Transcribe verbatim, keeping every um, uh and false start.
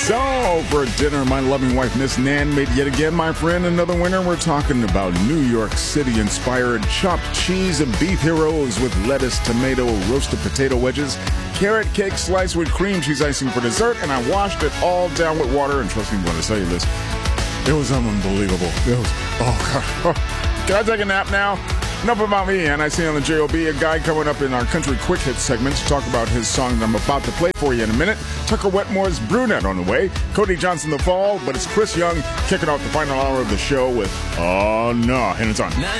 So, for dinner, my loving wife, Miss Nan, made yet again, my friend, another winner. We're talking about New York City-inspired chopped cheese and beef heroes with lettuce, tomato, roasted potato wedges, carrot cake sliced with cream cheese icing for dessert, and I washed it all down with water. And trust me when I tell you this, it was unbelievable. It was, oh, God. Can I take a nap now? Enough about me, and I see on the J O B a guy coming up in our Country Quick Hit segment to talk about his song that I'm about to play for you in a minute. Tucker Wetmore's Brunette on the way. Cody Johnson the Fall, but it's Chris Young kicking off the final hour of the show with Oh No, and it's on.